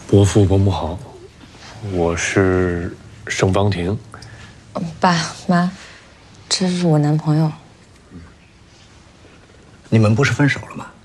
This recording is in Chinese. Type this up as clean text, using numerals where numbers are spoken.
伯父伯母好，我是盛芳婷。 爸妈，这是我男朋友。 你们不是分手了吗？